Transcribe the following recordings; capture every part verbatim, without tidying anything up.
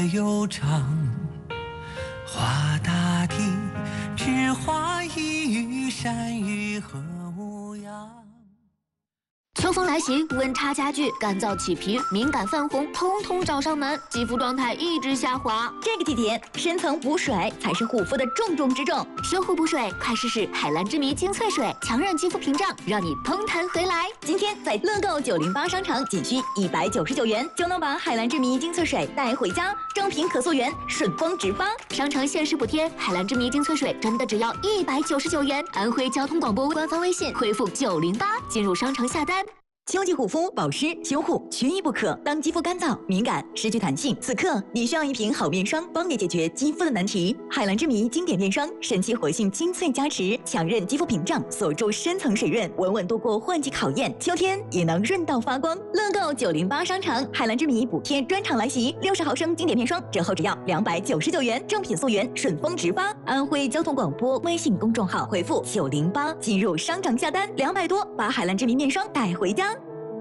悠长，画大地，只画一隅山芋和乌鸦。 秋风来袭，温差加剧，干燥起皮、敏感泛红，通通找上门，肌肤状态一直下滑。 这个季节，深层补水才是护肤的重中之重。 修护补水，快试试海蓝之谜精粹水，强韧肌肤屏障，让你嘭弹回来。 今天在乐购九零八商城，仅需一百九十九元就能把海蓝之谜精粹水带回家，正品可溯源，顺丰直发。 商城限时补贴，海蓝之谜精粹水真的只要一百九十九元。安徽交通广播官方微信回复九零八进入商城下单。 秋季护肤保湿修护缺一不可。当肌肤干燥、敏感、失去弹性，此刻你需要一瓶好面霜，帮你解决肌肤的难题。海蓝之谜经典面霜，神奇活性精粹加持，强韧肌肤屏障，锁住深层水润，稳稳度过换季考验，秋天也能润到发光。乐购九零八商城，海蓝之谜补贴专场来袭，六十毫升经典面霜折后只要两百九十九元，正品溯源，顺丰直发。安徽交通广播微信公众号回复九零八进入商场下单，两百多把海蓝之谜面霜带回家。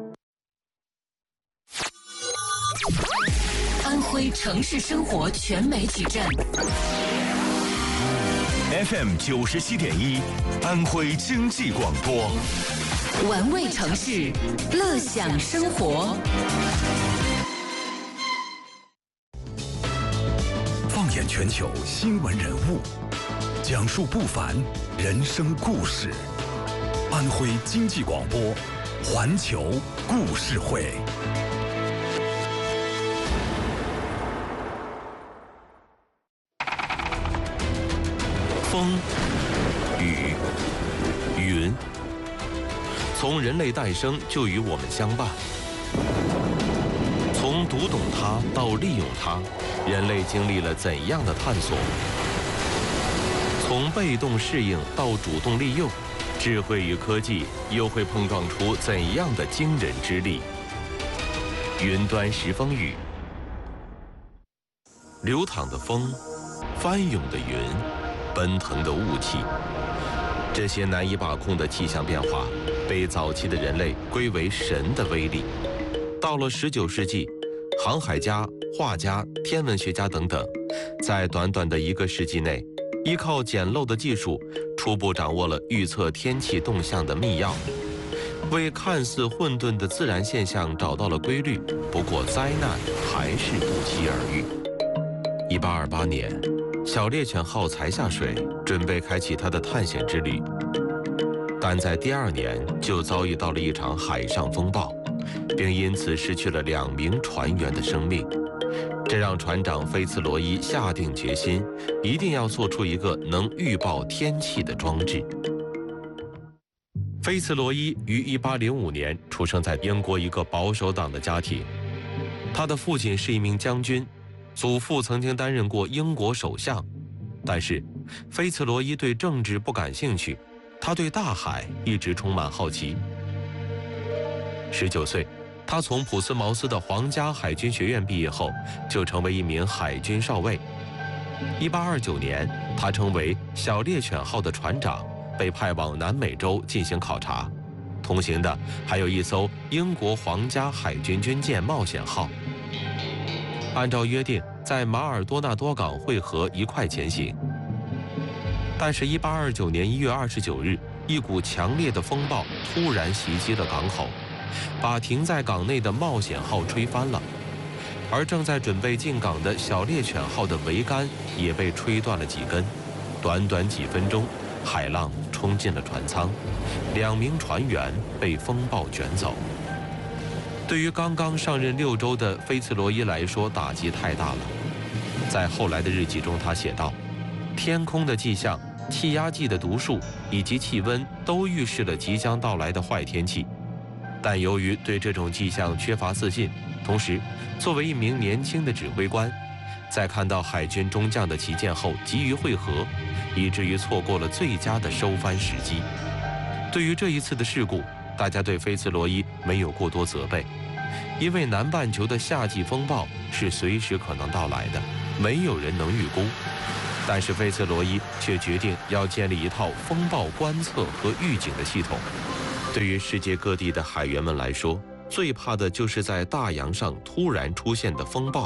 安徽城市生活全媒体站 F M 九十七点一，安徽经济广播， 玩味城市，乐享生活。 放眼全球新闻人物，讲述不凡人生故事。安徽经济广播，环球故事会。 风、雨、云，从人类诞生就与我们相伴。从读懂它到利用它，人类经历了怎样的探索？从被动适应到主动利用，智慧与科技又会碰撞出怎样的惊人之力？云端时风雨，流淌的风，翻涌的云，奔腾的雾气，这些难以把控的气象变化，被早期的人类归为神的威力。到了十九世纪，航海家、画家、天文学家等等，在短短的一个世纪内，依靠简陋的技术，初步掌握了预测天气动向的密钥，为看似混沌的自然现象找到了规律。不过灾难还是不期而遇。一八二八年，小猎犬号才下水，准备开启它的探险之旅，但在第二年就遭遇到了一场海上风暴，并因此失去了两名船员的生命。这让船长菲茨罗伊下定决心，一定要做出一个能预报天气的装置。菲茨罗伊于一八零五年出生在英国一个保守党的家庭，他的父亲是一名将军，祖父曾经担任过英国首相。但是菲茨罗伊对政治不感兴趣，他对大海一直充满好奇。十九岁，他从普斯茅斯的皇家海军学院毕业后，就成为一名海军少尉。一八二九年，他成为小猎犬号的船长，被派往南美洲进行考察，同行的还有一艘英国皇家海军军舰冒险号。按照约定，在马尔多纳多港汇合，一块前行。但是，一八二九年一月二十九日，一股强烈的风暴突然袭击了港口，把停在港内的冒险号吹翻了，而正在准备进港的小猎犬号的桅杆也被吹断了几根。短短几分钟，海浪冲进了船舱，两名船员被风暴卷走。对于刚刚上任六周的菲茨罗伊来说，打击太大了。在后来的日记中，他写道：天空的迹象、气压计的读数以及气温都预示了即将到来的坏天气。但由于对这种迹象缺乏自信，同时作为一名年轻的指挥官，在看到海军中将的旗舰后急于会合，以至于错过了最佳的收帆时机。对于这一次的事故，大家对菲茨罗伊没有过多责备，因为南半球的夏季风暴是随时可能到来的，没有人能预估。但是菲茨罗伊却决定要建立一套风暴观测和预警的系统。对于世界各地的海员们来说，最怕的就是在大洋上突然出现的风暴，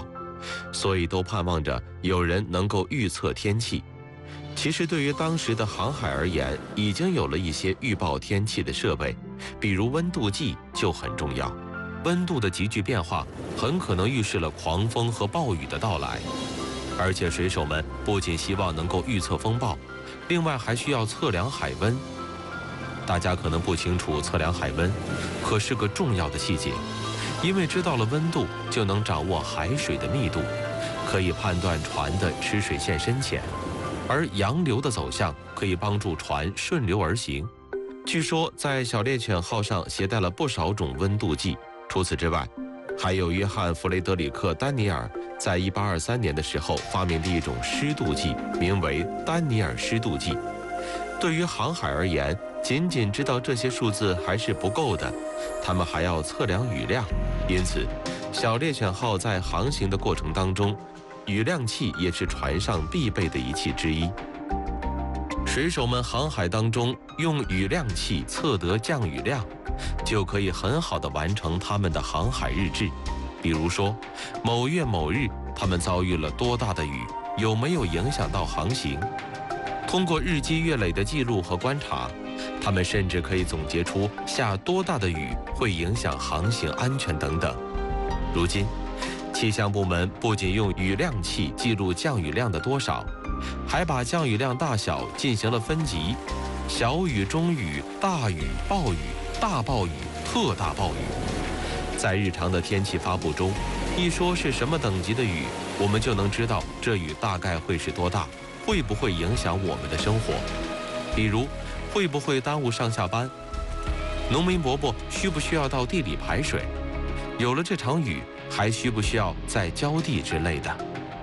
所以都盼望着有人能够预测天气。其实对于当时的航海而言，已经有了一些预报天气的设备，比如温度计就很重要。温度的急剧变化很可能预示了狂风和暴雨的到来，而且水手们不仅希望能够预测风暴，另外还需要测量海温。大家可能不清楚测量海温，可是个重要的细节，因为知道了温度，就能掌握海水的密度，可以判断船的吃水线深浅，而洋流的走向可以帮助船顺流而行。据说在小猎犬号上携带了不少种温度计。除此之外，还有约翰·弗雷德里克·丹尼尔在一八二三年的时候发明的一种湿度计，名为丹尼尔湿度计。对于航海而言，仅仅知道这些数字还是不够的，他们还要测量雨量。因此，小猎犬号在航行的过程当中，雨量器也是船上必备的仪器之一。水手们航海当中用雨量器测得降雨量，就可以很好的完成他们的航海日志。比如说，某月某日他们遭遇了多大的雨，有没有影响到航行。通过日积月累的记录和观察，他们甚至可以总结出下多大的雨会影响航行安全等等。如今，气象部门不仅用雨量器记录降雨量的多少，还把降雨量大小进行了分级：小雨、中雨、大雨、暴雨、大暴雨、特大暴雨。在日常的天气发布中，一说是什么等级的雨，我们就能知道这雨大概会是多大，会不会影响我们的生活。比如，会不会耽误上下班？农民伯伯需不需要到地里排水？有了这场雨，还需不需要再浇地之类的？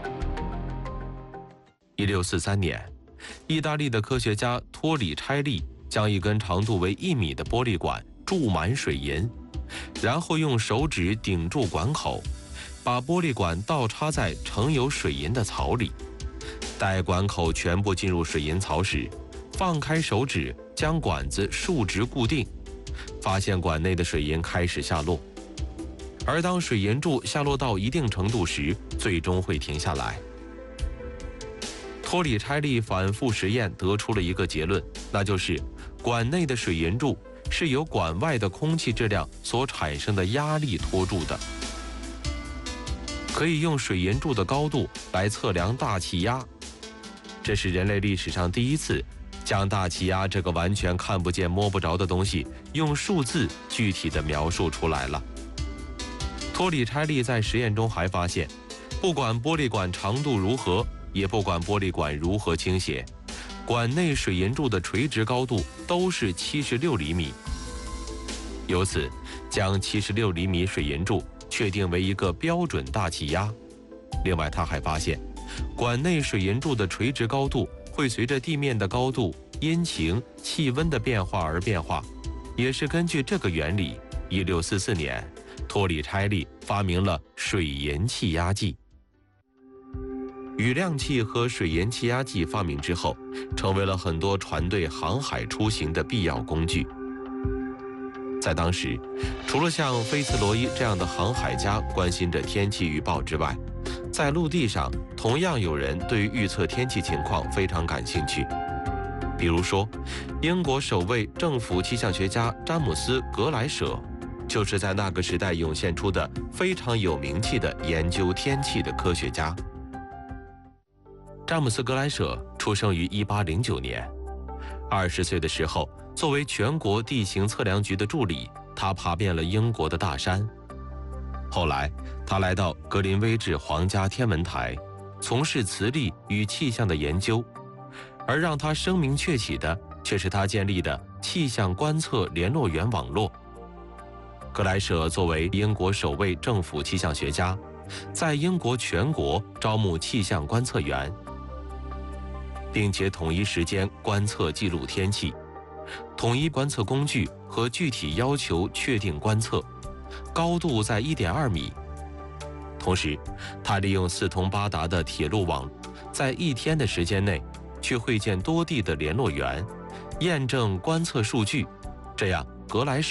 一六四三年，意大利的科学家托里拆利将一根长度为一米的玻璃管注满水银，然后用手指顶住管口，把玻璃管倒插在盛有水银的槽里。待管口全部进入水银槽时，放开手指将管子竖直固定，发现管内的水银开始下落。而当水银柱下落到一定程度时，最终会停下来。托里拆利反复实验得出了一个结论，那就是管内的水银柱是由管外的空气质量所产生的压力托住的。可以用水银柱的高度来测量大气压，这是人类历史上第一次将大气压这个完全看不见摸不着的东西用数字具体地描述出来了。托里拆利在实验中还发现，不管玻璃管长度如何，也不管玻璃管如何倾斜，管内水银柱的垂直高度都是七十六厘米。由此，将七十六厘米水银柱确定为一个标准大气压。另外，他还发现，管内水银柱的垂直高度会随着地面的高度、阴晴、气温的变化而变化。也是根据这个原理，一六四四年，托里拆利发明了水银气压计。雨量器和水银气压计发明之后，成为了很多船队航海出行的必要工具。在当时，除了像菲茨罗伊这样的航海家关心着天气预报之外，在陆地上同样有人对于预测天气情况非常感兴趣。比如说，英国首位政府气象学家詹姆斯·格莱舍，就是在那个时代涌现出的非常有名气的研究天气的科学家。詹姆斯·格莱舍出生于一八零九年，二十岁的时候，作为全国地形测量局的助理，他爬遍了英国的大山。后来，他来到格林威治皇家天文台，从事磁力与气象的研究。而让他声名鹊起的，却是他建立的气象观测联络员网络。格莱舍作为英国首位政府气象学家，在英国全国招募气象观测员，并且统一时间观测记录天气，统一观测工具和具体要求确定观测，高度在 一点二米。同时，他利用四通八达的铁路网，在一天的时间内去会见多地的联络员，验证观测数据，这样格莱舍